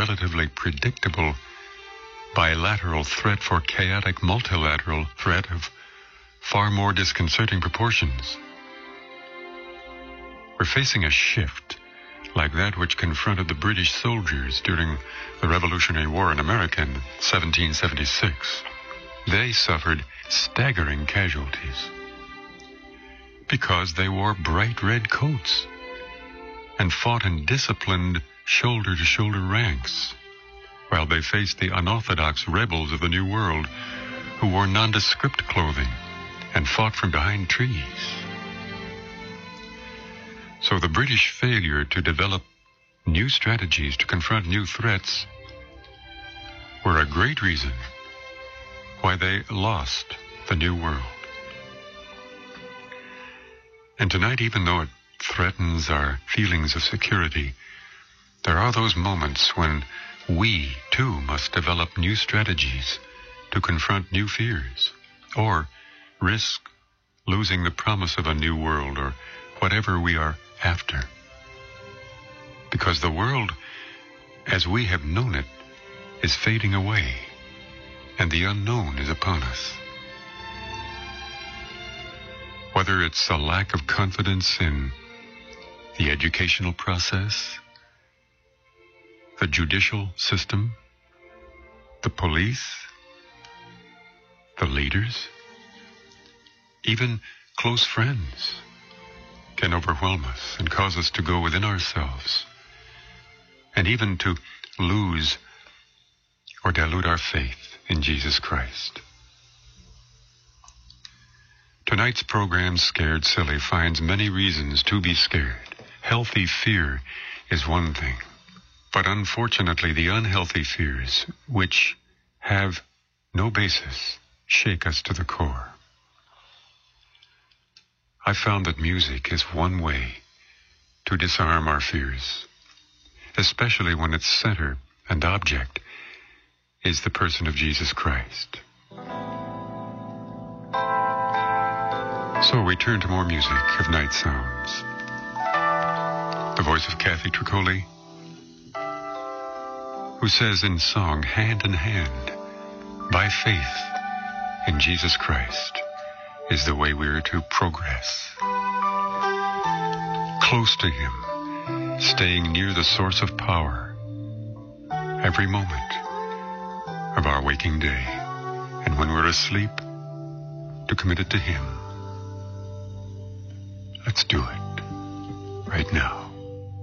relatively predictable bilateral threat for chaotic multilateral threat of far more disconcerting proportions. We're facing a shift like that which confronted the British soldiers during the Revolutionary War in America in 1776. They suffered staggering casualties because they wore bright red coats and fought in disciplined shoulder-to-shoulder ranks, while they faced the unorthodox rebels of the New World who wore nondescript clothing and fought from behind trees. So the British failure to develop new strategies to confront new threats were a great reason why they lost the New World. And tonight, even though it threatens our feelings of security, there are those moments when we, too, must develop new strategies to confront new fears, or risk losing the promise of a new world or whatever we are after. Because the world, as we have known it, is fading away, and the unknown is upon us. Whether it's a lack of confidence in the educational process, the judicial system, the police, the leaders, even close friends can overwhelm us and cause us to go within ourselves, and even to lose or dilute our faith in Jesus Christ. Tonight's program, Scared Silly, finds many reasons to be scared. Healthy fear is one thing, but unfortunately the unhealthy fears, which have no basis, shake us to the core. I found that music is one way to disarm our fears, especially when its center and object is the person of Jesus Christ. So we turn to more music of Night Sounds. The voice of Kathy Tricoli, who says in song, hand in hand, by faith in Jesus Christ is the way we are to progress. Close to Him, staying near the source of power every moment of our waking day. And when we're asleep, to commit it to Him. Let's do it right now.